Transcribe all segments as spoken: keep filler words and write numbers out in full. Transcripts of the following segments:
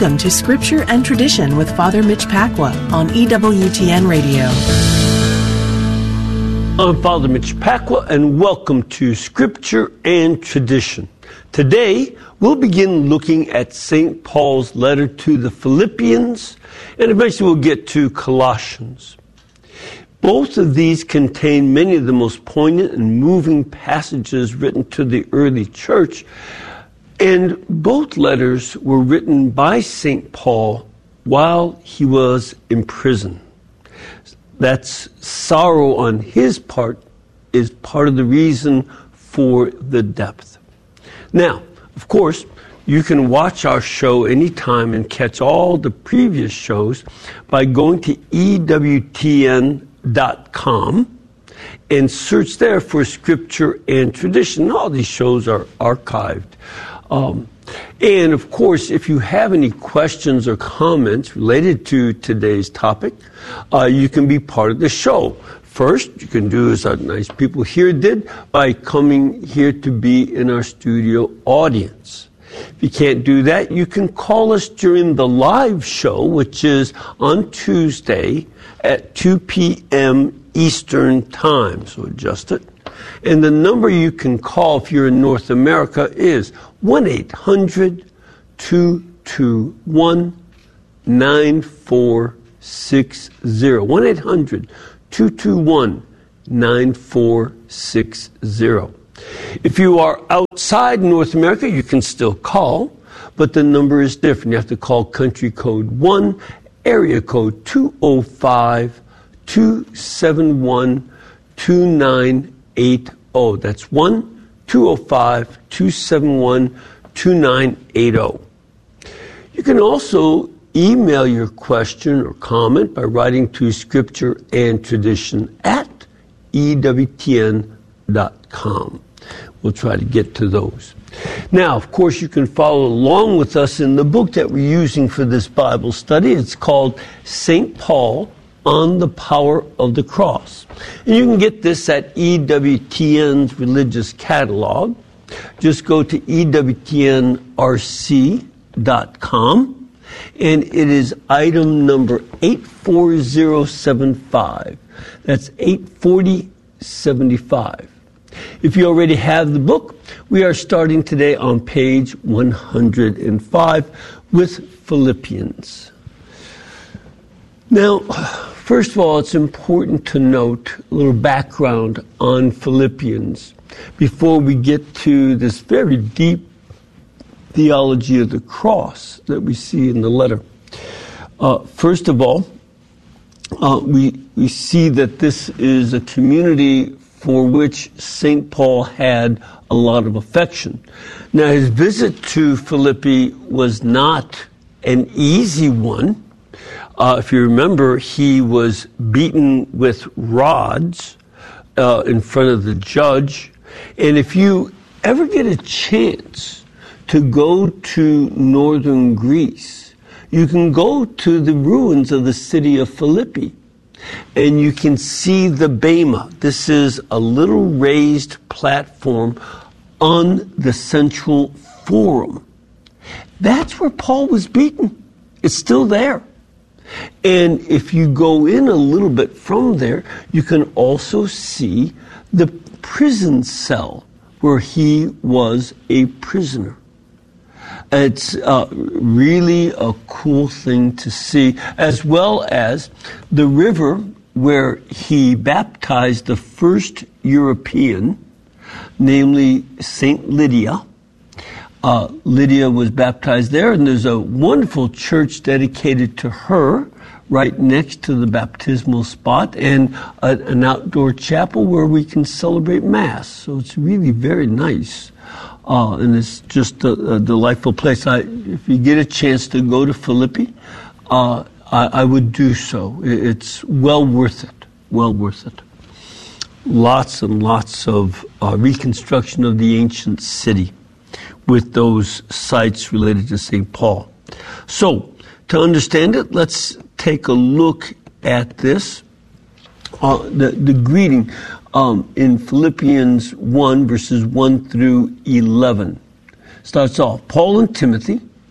Welcome to Scripture and Tradition with Father Mitch Pacwa on E W T N Radio. I'm Father Mitch Pacwa, and welcome to Scripture and Tradition. Today, we'll begin looking at Saint Paul's letter to the Philippians, and eventually we'll get to Colossians. Both of these contain many of the most poignant and moving passages written to the early church, and both letters were written by Saint Paul while he was in prison. That's sorrow on his part is part of the reason for the depth. Now, of course, you can watch our show anytime and catch all the previous shows by going to E W T N dot com and search there for Scripture and Tradition. All these shows are archived. Um, and, of course, if you have any questions or comments related to today's topic, uh, you can be part of the show. First, you can do as our nice people here did by coming here to be in our studio audience. If you can't do that, you can call us during the live show, which is on Tuesday at two p.m. Eastern Time. So adjust it. And the number you can call if you're in North America is one eight hundred two two one nine four six zero. one eight hundred two two one nine four six zero. If you are outside North America, you can still call, but the number is different. You have to call country code one, area code two oh five, two seven one, two nine eight oh. That's one, two oh five, two seven one, two nine eight oh. You can also email your question or comment by writing to Scripture and Tradition at E W T N dot com. We'll try to get to those. Now, of course, you can follow along with us in the book that we're using for this Bible study. It's called Saint Paul on the Power of the Cross. And you can get this at E W T N's Religious Catalog. Just go to E W T N R C dot com, and it is item number eight four zero seven five. That's eight forty seventy-five. If you already have the book, we are starting today on page one hundred five with Philippians. Now, first of all, it's important to note a little background on Philippians before we get to this very deep theology of the cross that we see in the letter. Uh, first of all, uh, we, we see that this is a community for which Saint Paul had a lot of affection. Now, his visit to Philippi was not an easy one. Uh, if you remember, he was beaten with rods uh, in front of the judge. And if you ever get a chance to go to northern Greece, you can go to the ruins of the city of Philippi, and you can see the Bema. This is a little raised platform on the central forum. That's where Paul was beaten. It's still there. And if you go in a little bit from there, you can also see the prison cell where he was a prisoner. It's uh, really a cool thing to see, as well as the river where he baptized the first European, namely Saint Lydia. Uh, Lydia was baptized there, and there's a wonderful church dedicated to her right next to the baptismal spot, and a, an outdoor chapel where we can celebrate Mass. So it's really very nice. Uh, and it's just a, a delightful place. I, if you get a chance to go to Philippi, uh, I, I would do so. It's well worth it. Well worth it. Lots and lots of uh, reconstruction of the ancient city with those sites related to Saint Paul. So, to understand it, let's take a look at this. Uh, the, the greeting um, in Philippians one, verses one through eleven starts off, Paul and Timothy,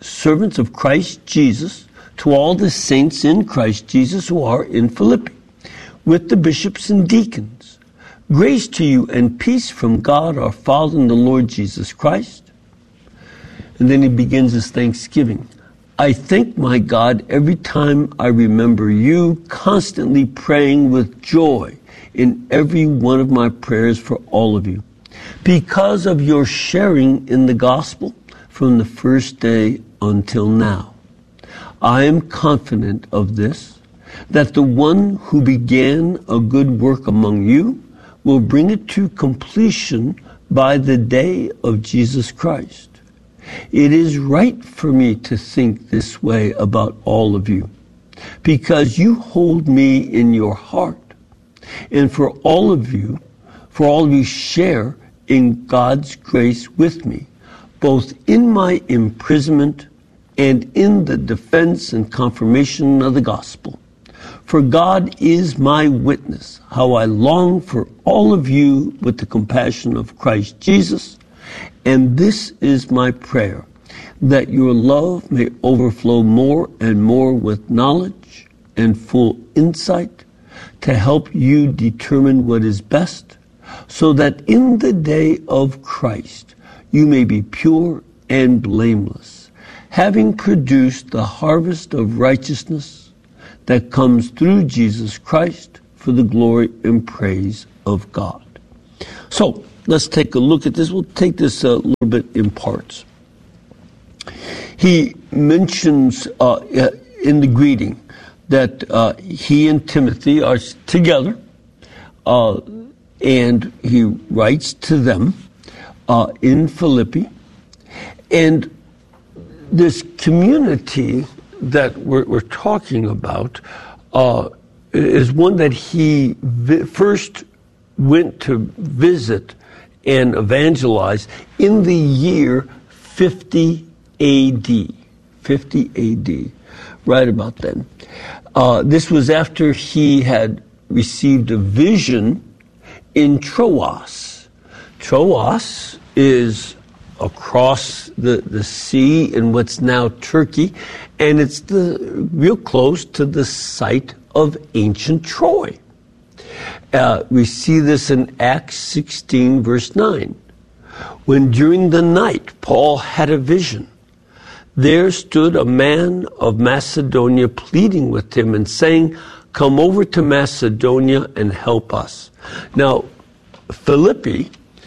servants of Christ Jesus, to all the saints in Christ Jesus who are in Philippi, with the bishops and deacons. Grace to you and peace from God our Father and the Lord Jesus Christ. And then he begins his thanksgiving. I thank my God every time I remember you, constantly praying with joy in every one of my prayers for all of you, because of your sharing in the gospel from the first day until now. I am confident of this, that the one who began a good work among you will bring it to completion by the day of Jesus Christ. It is right for me to think this way about all of you, because you hold me in your heart, and for all of you, for all of you share in God's grace with me, both in my imprisonment and in the defense and confirmation of the gospel. For God is my witness, how I long for all of you with the compassion of Christ Jesus. And this is my prayer, that your love may overflow more and more with knowledge and full insight to help you determine what is best, so that in the day of Christ you may be pure and blameless, having produced the harvest of righteousness that comes through Jesus Christ for the glory and praise of God. So, let's take a look at this. We'll take this a little bit in parts. He mentions uh, in the greeting that uh, he and Timothy are together, uh, and he writes to them uh, in Philippi. And this community that we're, we're talking about uh, is one that he vi- first went to visit and evangelize in the year fifty A D. fifty A D, right about then. Uh, this was after he had received a vision in Troas. Troas is across the, the sea in what's now Turkey, and it's the real close to the site of ancient Troy. Uh, we see this in Acts sixteen, verse nine. When during the night Paul had a vision, there stood a man of Macedonia pleading with him and saying, come over to Macedonia and help us. Now, Philippi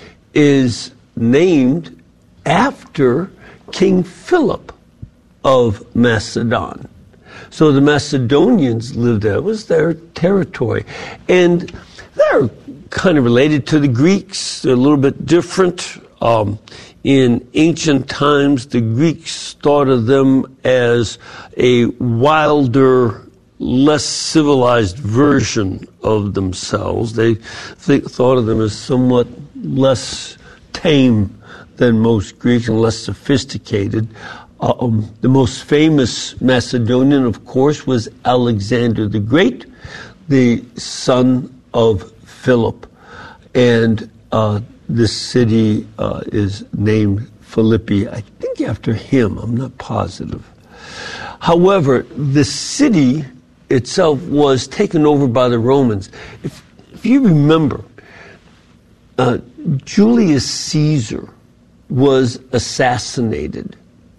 is named after King Philip of Macedon. So the Macedonians lived there. It was their territory. And they're kind of related to the Greeks. They're a little bit different. Um, in ancient times, the Greeks thought of them as a wilder, less civilized version of themselves. They th- thought of them as somewhat less tame than most Greeks and less sophisticated. Um, the most famous Macedonian, of course, was Alexander the Great, the son of Philip. And uh, this city uh, is named Philippi, I think after him. I'm not positive. However, the city itself was taken over by the Romans. If, if you remember, uh, Julius Caesar was assassinated.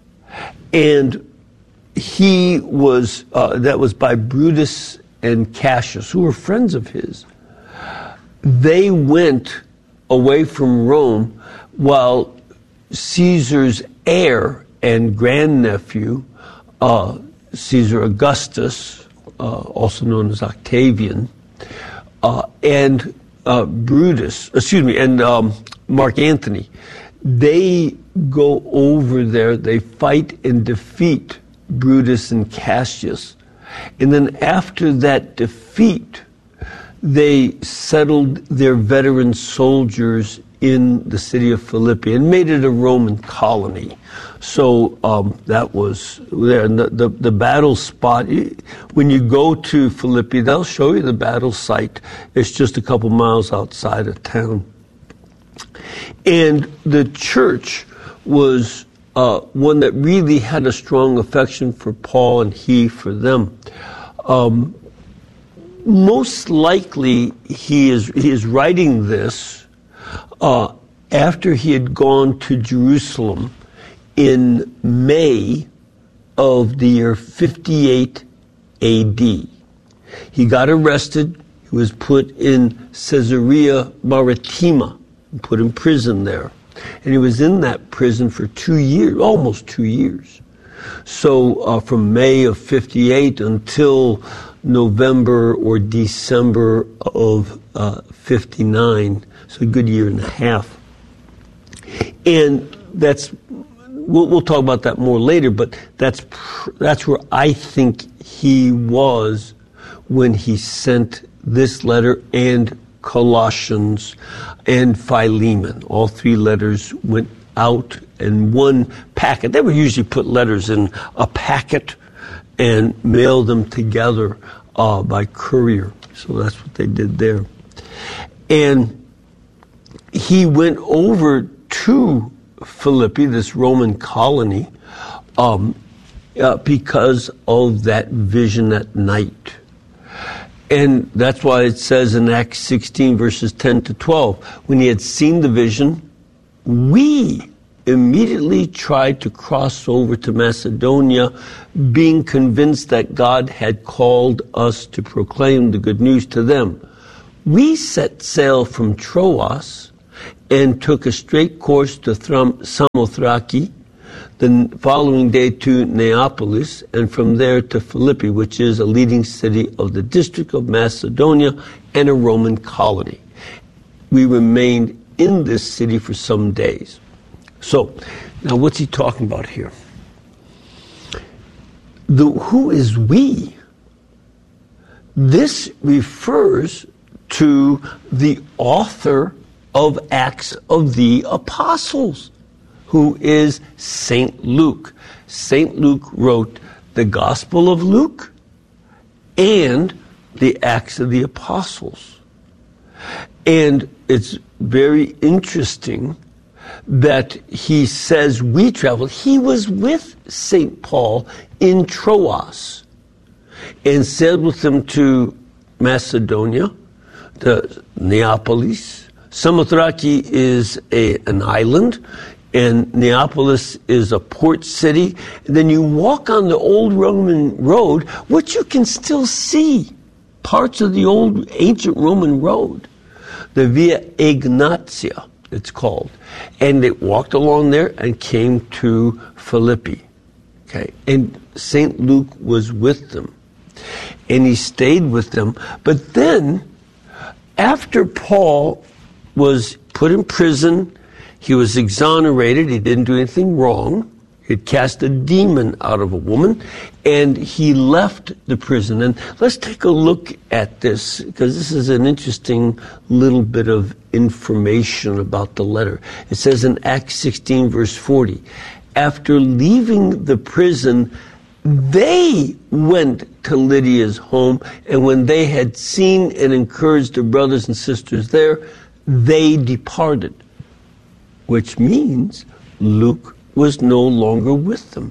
And he was, uh, that was by Brutus and Cassius, who were friends of his. They went away from Rome while Caesar's heir and grandnephew, uh, Caesar Augustus, uh, also known as Octavian, uh, and uh, Brutus, excuse me, and um, Mark Antony, they go over there, they fight and defeat Brutus and Cassius. And then after that defeat, they settled their veteran soldiers in the city of Philippi and made it a Roman colony. So um, that was there. And the, the, the battle spot, when you go to Philippi, they'll show you the battle site. It's just a couple miles outside of town. And the church was uh, one that really had a strong affection for Paul and he for them. Um, most likely, he is he is writing this uh, after he had gone to Jerusalem in May of the year fifty-eight A D. He got arrested. He was put in Caesarea Maritima, put in prison there. And he was in that prison for two years, almost two years. So uh, from May of fifty-eight until November or December of uh, fifty-nine, so a good year and a half. And that's, we'll, we'll talk about that more later, but that's that's where I think he was when he sent this letter and Colossians and Philemon. All three letters went out in one packet. They would usually put letters in a packet and mail them together uh, by courier. So that's what they did there. And he went over to Philippi, this Roman colony, um, uh, because of that vision at night. And that's why it says in Acts sixteen, verses ten to twelve, when he had seen the vision, we immediately tried to cross over to Macedonia, being convinced that God had called us to proclaim the good news to them. We set sail from Troas and took a straight course to Samothraki, the following day to Neapolis, and from there to Philippi, which is a leading city of the district of Macedonia and a Roman colony. We remained in this city for some days. So, now what's he talking about here? The, who is we? This refers to the author of Acts of the Apostles, who is Saint Luke. Saint Luke wrote the Gospel of Luke and the Acts of the Apostles. And it's very interesting that he says we traveled. He was with Saint Paul in Troas and sailed with him to Macedonia, to Neapolis. Samothraki is a, an island, and Neapolis is a port city. And then you walk on the old Roman road, which you can still see parts of the old ancient Roman road, the Via Egnatia, it's called. And they walked along there and came to Philippi. Okay, and Saint Luke was with them, and he stayed with them. But then, after Paul was put in prison, he was exonerated. He didn't do anything wrong. He had cast a demon out of a woman, and he left the prison. And let's take a look at this, because this is an interesting little bit of information about the letter. It says in Acts sixteen, verse forty, after leaving the prison, they went to Lydia's home, and when they had seen and encouraged their brothers and sisters there, they departed, which means Luke was no longer with them.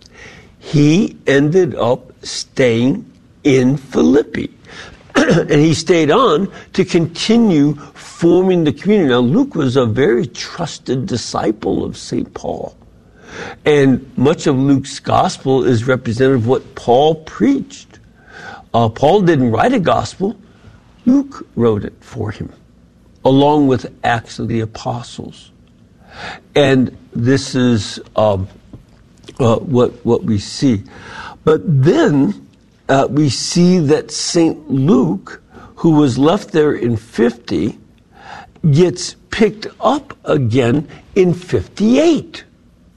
He ended up staying in Philippi. And he stayed on to continue forming the community. Now, Luke was a very trusted disciple of Saint Paul. And much of Luke's gospel is representative of what Paul preached. Uh, Paul didn't write a gospel. Luke wrote it for him, along with Acts of the Apostles. And this is um, uh, what what we see. But then uh, we see that Saint Luke, who was left there in fifty, gets picked up again in fifty-eight.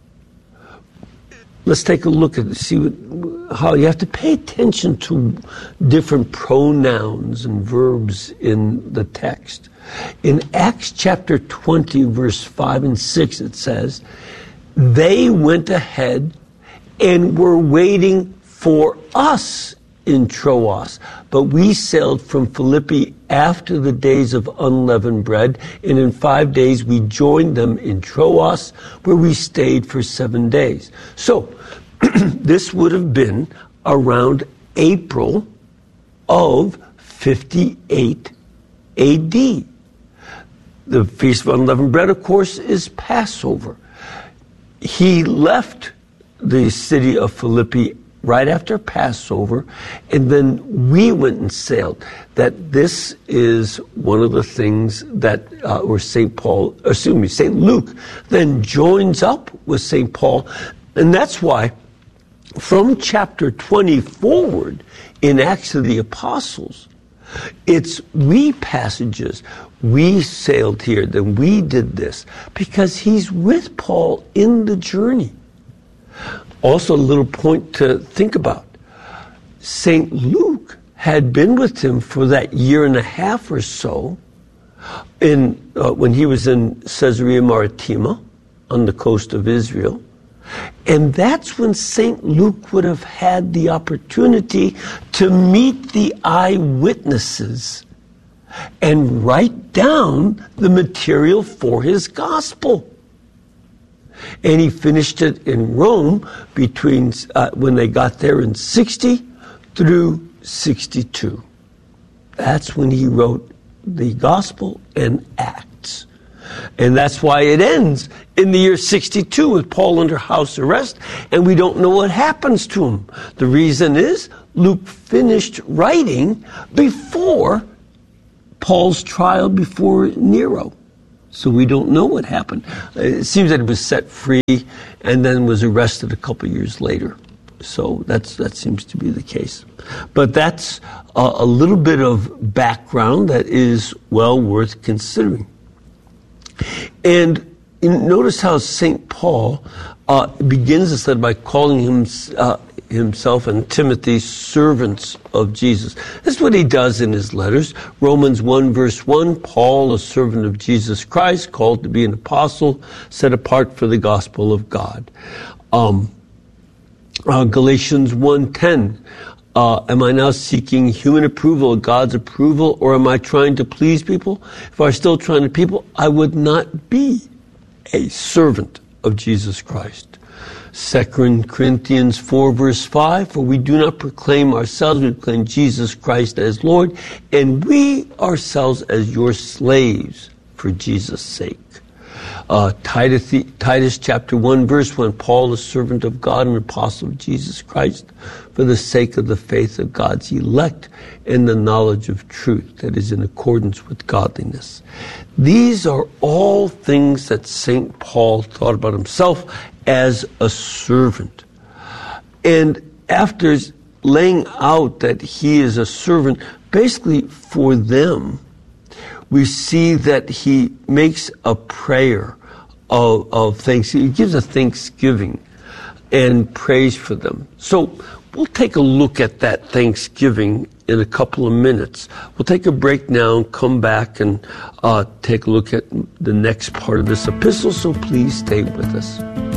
Let's take a look at it, see what, how you have to pay attention to different pronouns and verbs in the text. In Acts chapter twenty, verse five and six, it says, they went ahead and were waiting for us in Troas, but we sailed from Philippi after the days of unleavened bread, and in five days we joined them in Troas, where we stayed for seven days. So, this would have been around April of fifty-eight A D. The Feast of Unleavened Bread, of course, is Passover. He left the city of Philippi right after Passover, and then we went and sailed. That this is one of the things that, uh, or Saint Paul, excuse me, Saint Luke then joins up with Saint Paul, and that's why from chapter twenty forward in Acts of the Apostles, it's we passages. We sailed here, then we did this, because he's with Paul in the journey. Also, a little point to think about. Saint Luke had been with him for that year and a half or so in uh, when he was in Caesarea Maritima on the coast of Israel. And that's when Saint Luke would have had the opportunity to meet the eyewitnesses and write down the material for his gospel. And he finished it in Rome between uh, when they got there in sixty through sixty-two. That's when he wrote the Gospel and Acts. And that's why it ends in the year sixty-two with Paul under house arrest, and we don't know what happens to him. The reason is Luke finished writing before Paul's trial before Nero. So we don't know what happened. It seems that he was set free and then was arrested a couple years later. So that's that seems to be the case. But that's a, a little bit of background that is well worth considering. And notice how Saint Paul uh, begins this letter by calling him, uh, himself and Timothy servants of Jesus. That's what he does in his letters. Romans one verse one, Paul, a servant of Jesus Christ, called to be an apostle, set apart for the gospel of God. Um, uh, Galatians one ten, uh, am I now seeking human approval, God's approval, or am I trying to please people? If I were still trying to people, I would not be a servant of Jesus Christ. Second Corinthians four verse five, for we do not proclaim ourselves, we proclaim Jesus Christ as Lord, and we ourselves as your slaves for Jesus' sake. Uh, Titus, Titus chapter one verse one, Paul, a servant of God and apostle of Jesus Christ, for the sake of the faith of God's elect and the knowledge of truth that is in accordance with godliness. These are all things that Saint Paul thought about himself as a servant. And after laying out that he is a servant, basically for them, we see that he makes a prayer of, of thanks. He gives a thanksgiving and praise for them. So we'll take a look at that thanksgiving in a couple of minutes. We'll take a break now and come back and uh, take a look at the next part of this epistle, so please stay with us.